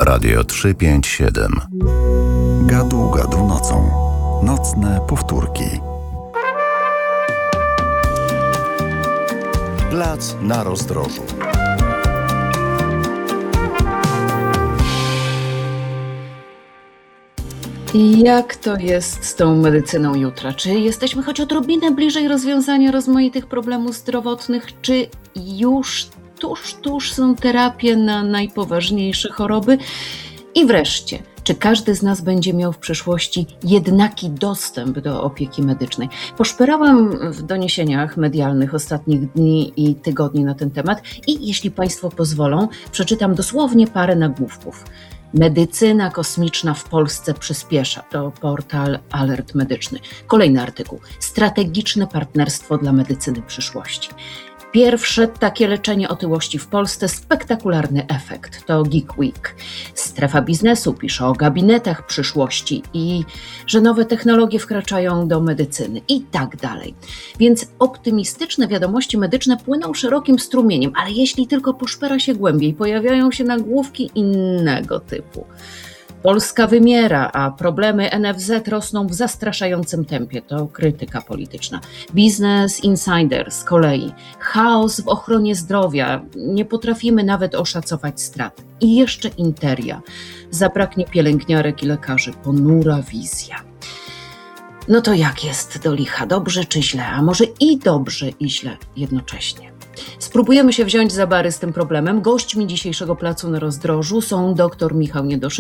Radio 357. Gadu, gadu nocą. Nocne powtórki. Plac na rozdrożu. Jak to jest z tą medycyną jutra? Czy jesteśmy choć odrobinę bliżej rozwiązania rozmaitych problemów zdrowotnych, czy już tuż są terapie na najpoważniejsze choroby? I wreszcie, czy każdy z nas będzie miał w przyszłości jednaki dostęp do opieki medycznej? Poszperałam w doniesieniach medialnych ostatnich dni i tygodni na ten temat i jeśli Państwo pozwolą, przeczytam dosłownie parę nagłówków. Medycyna kosmiczna w Polsce przyspiesza. To portal Alert Medyczny. Kolejny artykuł. Strategiczne partnerstwo dla medycyny przyszłości. Pierwsze takie leczenie otyłości w Polsce, spektakularny efekt. To Geek Week. Strefa biznesu pisze o gabinetach przyszłości i że nowe technologie wkraczają do medycyny i tak dalej. Więc optymistyczne wiadomości medyczne płyną szerokim strumieniem, ale jeśli tylko poszpera się głębiej, pojawiają się nagłówki innego typu. Polska wymiera, a problemy NFZ rosną w zastraszającym tempie. To krytyka polityczna. Business Insider z kolei. Chaos w ochronie zdrowia. Nie potrafimy nawet oszacować strat. I jeszcze Interia. Zabraknie pielęgniarek i lekarzy. Ponura wizja. No to jak jest do licha? Dobrze czy źle? A może i dobrze i źle jednocześnie? Spróbujemy się wziąć za bary z tym problemem. Gośćmi dzisiejszego Placu na Rozdrożu są dr Michał Niedoszyn,